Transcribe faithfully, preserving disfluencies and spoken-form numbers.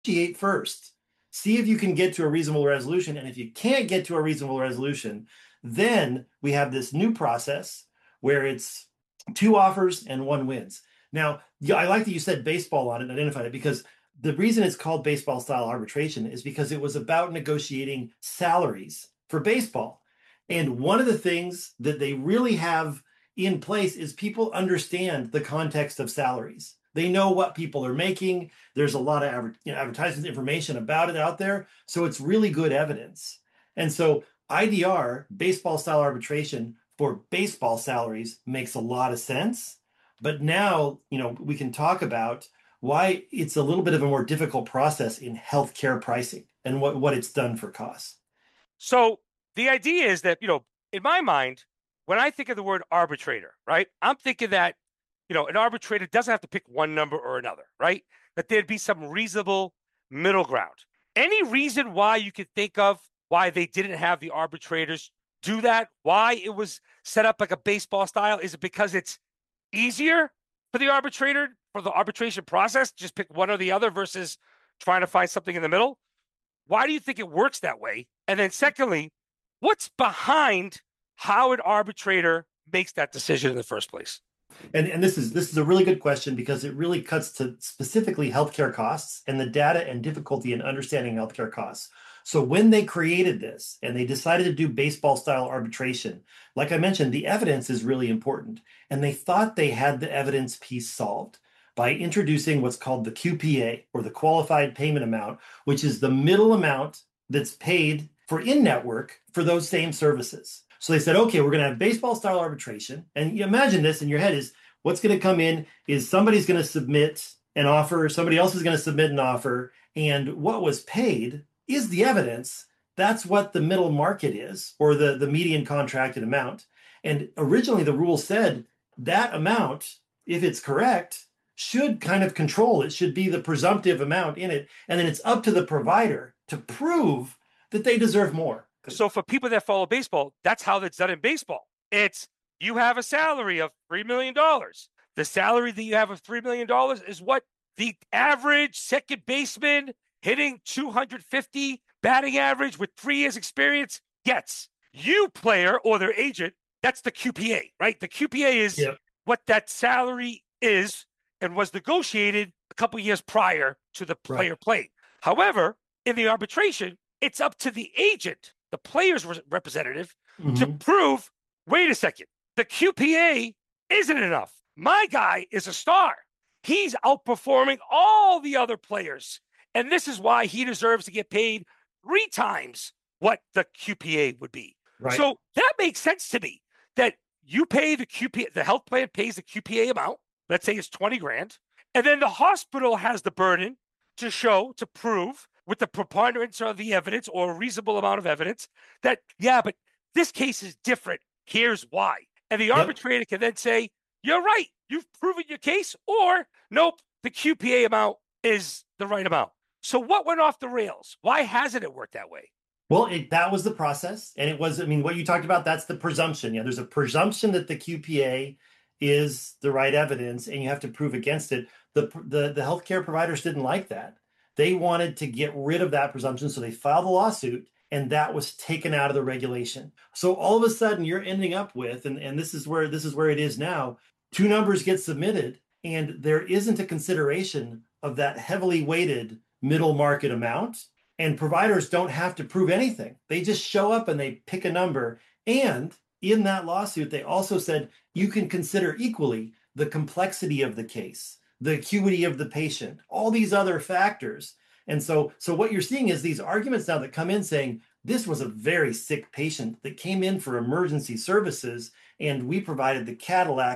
negotiate first. See if you can get to a reasonable resolution. And if you can't get to a reasonable resolution, then we have this new process where it's two offers and one wins. Now, yeah, I like that you said baseball on it and identified it, because the reason it's called baseball style arbitration is because it was about negotiating salaries for baseball. And one of the things that they really have in place is people understand the context of salaries. They know what people are making. There's a lot of adver- you know, advertising information about it out there. So it's really good evidence. And so I D R, baseball style arbitration for baseball salaries, makes a lot of sense. But now, you know, we can talk about why it's a little bit of a more difficult process in healthcare pricing and what, what it's done for costs. So the idea is that, you know, in my mind, when I think of the word arbitrator, right, I'm thinking that, you know, an arbitrator doesn't have to pick one number or another, right? That there'd be some reasonable middle ground. Any reason why you could think of why they didn't have the arbitrators do that? Why it was set up like a baseball style? Is it because it's easier for the arbitrator, for the arbitration process, just pick one or the other versus trying to find something in the middle? Why do you think it works that way? And then secondly, what's behind how an arbitrator makes that decision in the first place? And, and this is this is a really good question, because it really cuts to specifically healthcare costs and the data and difficulty in understanding healthcare costs. So when they created this and they decided to do baseball style arbitration, like I mentioned, the evidence is really important. And they thought they had the evidence piece solved by introducing what's called the Q P A, or the qualified payment amount, which is the middle amount that's paid for in-network for those same services. So they said, okay, we're going to have baseball style arbitration. And you imagine this in your head is what's going to come in is somebody's going to submit an offer, somebody else is going to submit an offer, and what was paid is the evidence. That's what the middle market is, or the, the median contracted amount. And originally the rule said that amount, if it's correct, should kind of control. It should be the presumptive amount in it. And then it's up to the provider to prove that they deserve more. So for people that follow baseball, that's how it's done in baseball. It's you have a salary of three million dollars. The salary that you have of three million dollars is what the average second baseman hitting two hundred fifty batting average with three years experience gets. You player or their agent, that's the Q P A, right? The Q P A is yep. what that salary is and was negotiated a couple years prior to the player right. playing. However, in the arbitration, it's up to the agent, the player's representative, mm-hmm. to prove, wait a second, the Q P A isn't enough. My guy is a star. He's outperforming all the other players. And this is why he deserves to get paid three times what the Q P A would be. Right. So that makes sense to me, that you pay the Q P A, the health plan pays the Q P A amount, let's say it's twenty grand, and then the hospital has the burden to show, to prove, with the preponderance of the evidence or a reasonable amount of evidence that, yeah, but this case is different. Here's why. And the yep. arbitrator can then say, you're right. You've proven your case, or nope, the Q P A amount is the right amount. So what went off the rails? Why hasn't it worked that way? Well, it, that was the process. And it was, I mean, what you talked about, that's the presumption. Yeah, there's a presumption that the Q P A is the right evidence and you have to prove against it. The, the, the healthcare providers didn't like that. They wanted to get rid of that presumption, so they filed a lawsuit, and that was taken out of the regulation. So all of a sudden, you're ending up with, and, and this is where this is where it is now, two numbers get submitted, and there isn't a consideration of that heavily weighted middle market amount, and providers don't have to prove anything. They just show up and they pick a number. And in that lawsuit, they also said you can consider equally the complexity of the case, the acuity of the patient, all these other factors. And so, so what you're seeing is these arguments now that come in saying, this was a very sick patient that came in for emergency services, and we provided the Cadillac